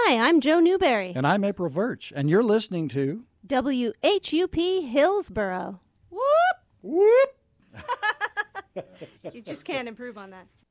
Hi, I'm Joe Newberry. And I'm April Virch, and you're listening to WHUP Hillsboro. Whoop! You just can't improve on that.